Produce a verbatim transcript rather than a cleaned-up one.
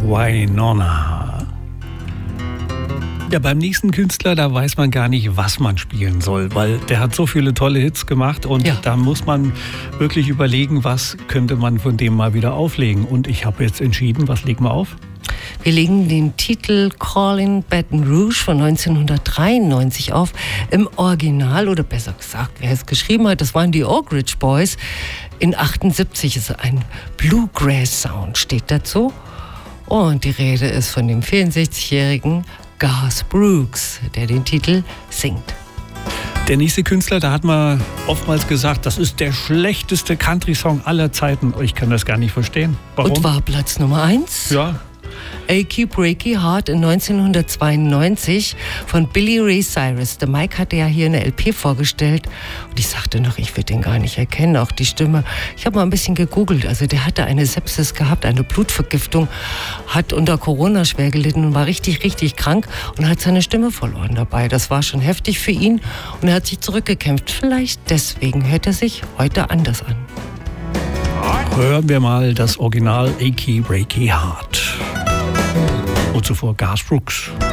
Wynonna. Ja, beim nächsten Künstler, da weiß man gar nicht, was man spielen soll, weil der hat so viele tolle Hits gemacht und ja. da muss man wirklich überlegen, was könnte man von dem mal wieder auflegen. Und ich habe jetzt entschieden, was legen wir auf? Wir legen den Titel Callin' Baton Rouge von neunzehnhundertdreiundneunzig auf. Im Original, oder besser gesagt, wer es geschrieben hat, das waren die Oak Ridge Boys. In achtundsiebzig ist ein Bluegrass-Sound, steht dazu. Und die Rede ist von dem vierundsechzigjährigen Garth Brooks, der den Titel singt. Der nächste Künstler, da hat man oftmals gesagt, das ist der schlechteste Country-Song aller Zeiten. Ich kann das gar nicht verstehen. Warum? Und war Platz Nummer eins? Ja. Achy Breaky Heart in neunzehnhundertzweiundneunzig von Billy Ray Cyrus. Der Mike hatte ja hier eine L P vorgestellt und ich sagte noch, ich würde den gar nicht erkennen, auch die Stimme. Ich habe mal ein bisschen gegoogelt, also der hatte eine Sepsis gehabt, eine Blutvergiftung, hat unter Corona schwer gelitten und war richtig, richtig krank und hat seine Stimme verloren dabei. Das war schon heftig für ihn und er hat sich zurückgekämpft. Vielleicht deswegen hört er sich heute anders an. Hören wir mal das Original Achy Breaky Heart. Und zuvor Garth Brooks.